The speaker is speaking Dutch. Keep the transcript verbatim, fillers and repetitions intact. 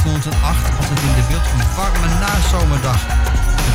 negentien honderd acht was het in de beeld van een warme nazomerdag.